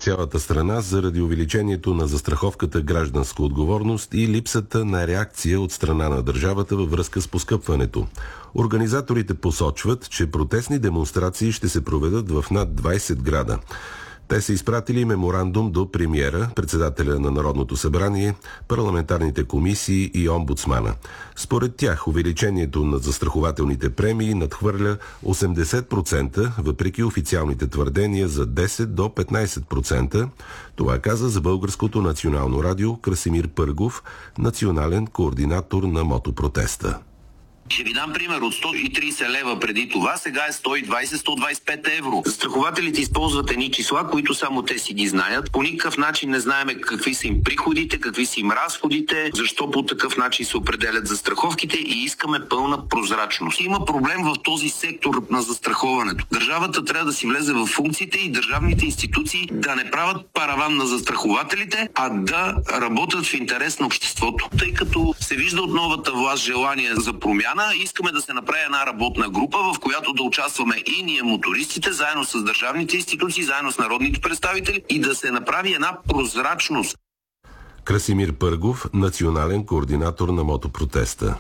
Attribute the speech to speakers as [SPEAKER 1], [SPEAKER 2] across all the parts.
[SPEAKER 1] цялата страна заради увеличението на застраховката гражданска отговорност и липсата на реакция от страна на държавата във връзка с поскъпването. Организаторите посочват, че протестни демонстрации ще се проведат в над 20 града. Те са изпратили меморандум до премиера, председателя на Народното събрание, парламентарните комисии и омбудсмана. Според тях увеличението на застрахователните премии надхвърля 80%, въпреки официалните твърдения за 10 до 15%. Това каза за Българското национално радио Красимир Пъргов, национален координатор на мотопротеста.
[SPEAKER 2] Ще ви дам пример. От 130 лева преди това, сега е 120-125 евро. Застрахователите използват едни числа, които само те си ги знаят. По никакъв начин не знаем какви са им приходите, какви са им разходите, защо по такъв начин се определят застраховките и искаме пълна прозрачност. Има проблем в този сектор на застраховането. Държавата трябва да си влезе в функциите и държавните институции да не правят параван на застрахователите, а да работят в интерес на обществото. Тъй като се вижда от новата власт желание за промяна, искаме да се направи една работна група, в която да участваме и ние мотористите, заедно с държавните институции, заедно с народните представители и да се направи една прозрачност.
[SPEAKER 1] Красимир Пъргов, национален координатор на мотопротеста.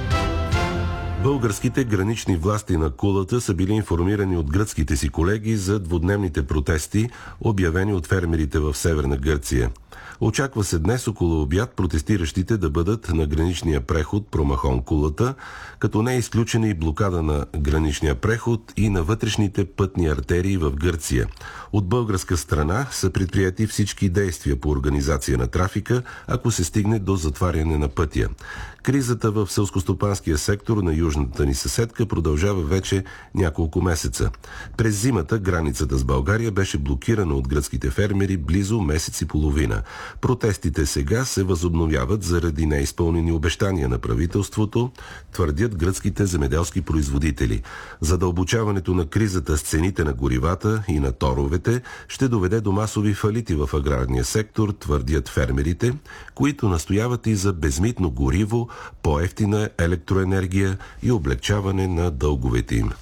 [SPEAKER 1] Българските гранични власти на Кулата са били информирани от гръцките си колеги за двудневните протести, обявени от фермерите в Северна Гърция. Очаква се днес около обяд протестиращите да бъдат на граничния преход Промахон-Кулата, като не е изключена и блокада на граничния преход и на вътрешните пътни артерии в Гърция. От българска страна са предприяти всички действия по организация на трафика, ако се стигне до затваряне на пътя. Кризата в селскостопанския сектор на южната ни съседка продължава вече няколко месеца. През зимата границата с България беше блокирана от гръцките фермери близо месец и половина. Протестите сега се възобновяват заради неизпълнени обещания на правителството, твърдят гръцките земеделски производители. Задълбочаването на кризата с цените на горивата и на торовете ще доведе до масови фалити в аграрния сектор, твърдят фермерите, които настояват и за безмитно гориво, по-евтина електроенергия и облегчаване на дълговете им.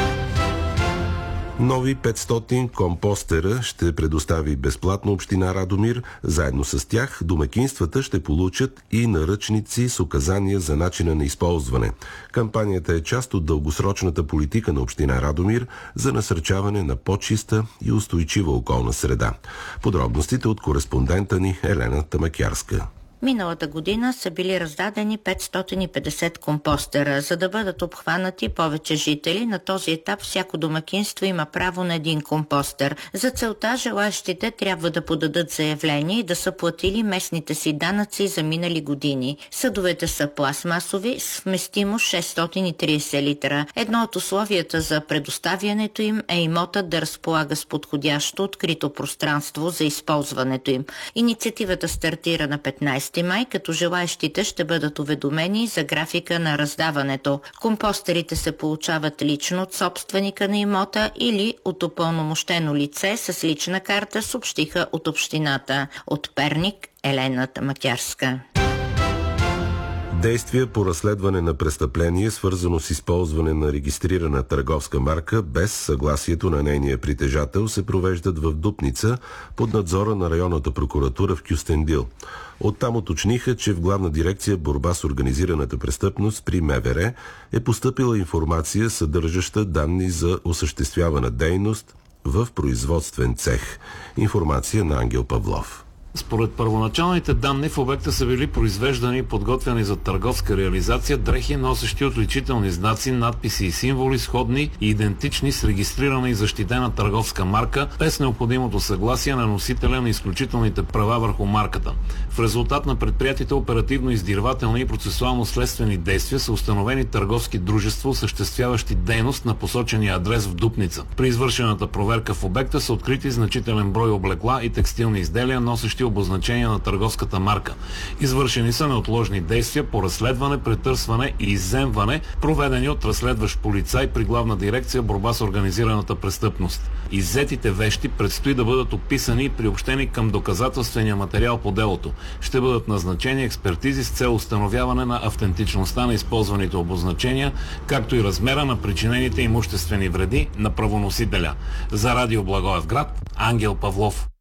[SPEAKER 1] Нови 500 компостера ще предостави безплатно община Радомир. Заедно с тях домакинствата ще получат и наръчници с указания за начина на използване. Кампанията е част от дългосрочната политика на община Радомир за насърчаване на по-чиста и устойчива околна среда. Подробностите от кореспондента ни Елена Тамакярска.
[SPEAKER 3] Миналата година са били раздадени 550 компостера. За да бъдат обхванати повече жители, на този етап всяко домакинство има право на един компостер. За целта желаещите трябва да подадат заявление и да са платили местните си данъци за минали години. Съдовете са пластмасови с вместимост 630 литра. Едно от условията за предоставянето им е имотът да разполага с подходящо открито пространство за използването им. Инициативата стартира на 15 май, като желаещите ще бъдат уведомени за графика на раздаването. Компостерите се получават лично от собственика на имота или от упълномощено лице с лична карта, съобщиха от общината. От Перник, Елена Тамакярска.
[SPEAKER 1] Действия по разследване на престъпление, свързано с използване на регистрирана търговска марка без съгласието на нейния притежател, се провеждат в Дупница под надзора на районната прокуратура в Кюстендил. Оттам уточниха, че в Главна дирекция борба с организираната престъпност при МВР е постъпила информация, съдържаща данни за осъществявана дейност в производствен цех. Информация на Ангел Павлов.
[SPEAKER 4] Според първоначалните данни в обекта са били произвеждани и подготвяни за търговска реализация дрехи, носещи отличителни знаци, надписи и символи, сходни и идентични с регистрирана и защитена търговска марка, без необходимото съгласие на носителя на изключителните права върху марката. В резултат на предприятите оперативно-издирвателни и процесуално-следствени действия са установени търговски дружества, осъществяващи дейност на посочения адрес в Дупница. При извършената проверка в обекта са открити значителен брой облекла и текстилни изделия, носещи обозначения на търговската марка. Извършени са неотложни действия по разследване, претърсване и изземване, проведени от разследващ полицай при Главна дирекция борба с организираната престъпност. Иззетите вещи предстои да бъдат описани и приобщени към доказателствения материал по делото. Ще бъдат назначени експертизи с цел установяване на автентичността на използваните обозначения, както и размера на причинените имуществени вреди на правоносителя. За Радио Благоевград, Ангел Павлов.